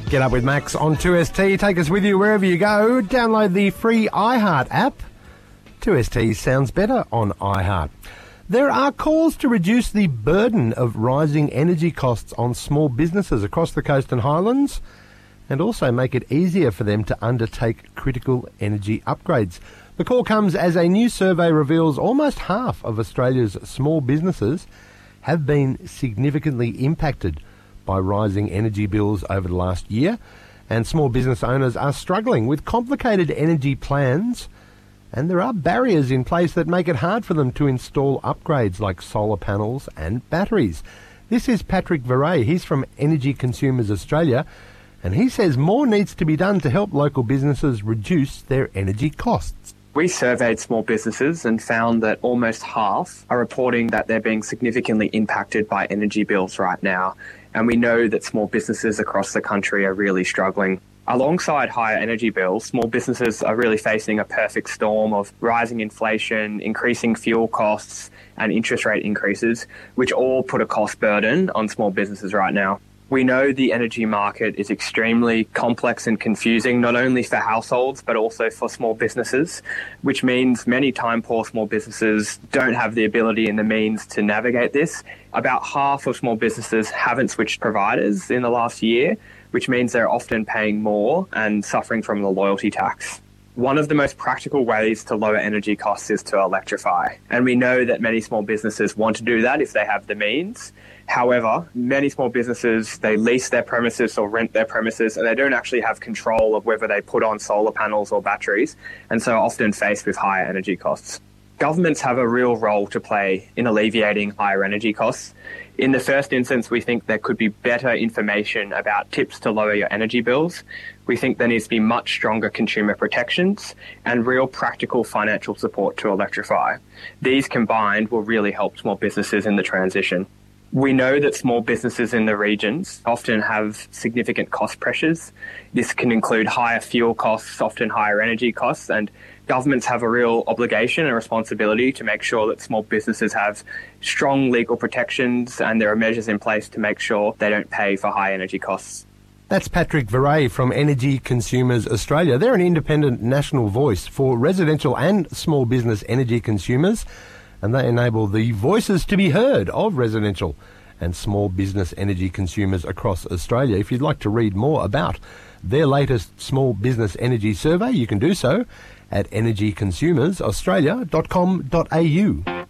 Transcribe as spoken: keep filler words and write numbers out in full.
Get Up with Max on two S T. Take us with you wherever you go. Download the free iHeart app. two S T sounds better on iHeart. There are calls to reduce the burden of rising energy costs on small businesses across the Coast and Highlands and also make it easier for them to undertake critical energy upgrades. The call comes as a new survey reveals almost half of Australia's small businesses have been significantly impacted by rising energy bills over the last year, and small business owners are struggling with complicated energy plans, and there are barriers in place that make it hard for them to install upgrades like solar panels and batteries. This is Patrick Verret. He's from Energy Consumers Australia, and he says more needs to be done to help local businesses reduce their energy costs. We surveyed small businesses and found that almost half are reporting that they're being significantly impacted by energy bills right now. And we know that small businesses across the country are really struggling. Alongside higher energy bills, small businesses are really facing a perfect storm of rising inflation, increasing fuel costs, and interest rate increases, which all put a cost burden on small businesses right now. We know the energy market is extremely complex and confusing, not only for households, but also for small businesses, which means many time-poor small businesses don't have the ability and the means to navigate this. About half of small businesses haven't switched providers in the last year, which means they're often paying more and suffering from the loyalty tax. One of the most practical ways to lower energy costs is to electrify. And we know that many small businesses want to do that if they have the means. However, many small businesses, they lease their premises or rent their premises, and they don't actually have control of whether they put on solar panels or batteries, and so are often faced with higher energy costs. Governments have a real role to play in alleviating higher energy costs. In the first instance, we think there could be better information about tips to lower your energy bills. We think there needs to be much stronger consumer protections and real practical financial support to electrify. These combined will really help small businesses in the transition. We know that small businesses in the regions often have significant cost pressures. This can include higher fuel costs, often higher energy costs, and governments have a real obligation and responsibility to make sure that small businesses have strong legal protections and there are measures in place to make sure they don't pay for high energy costs. That's Patrick Verret from Energy Consumers Australia. They're an independent national voice for residential and small business energy consumers, and they enable the voices to be heard of residential and small business energy consumers across Australia. If you'd like to read more about their latest small business energy survey, you can do so at energy consumers australia dot com dot a u.